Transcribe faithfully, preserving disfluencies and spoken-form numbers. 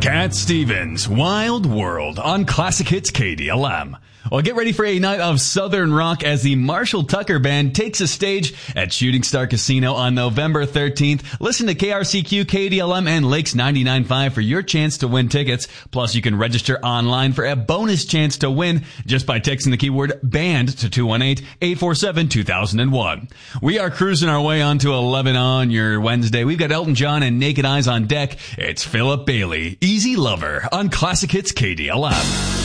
Cat Stevens, Wild World on Classic Hits K D L M. Well, get ready for a night of Southern rock as the Marshall Tucker Band takes a stage at Shooting Star Casino on November thirteenth. Listen to K R C Q, K D L M, and Lakes ninety-nine point five for your chance to win tickets. Plus, you can register online for a bonus chance to win just by texting the keyword BAND to two one eight, eight four seven, two thousand one. We are cruising our way on to eleven on your Wednesday. We've got Elton John and Naked Eyes on deck. It's Philip Bailey, Easy Lover on Classic Hits K D L M.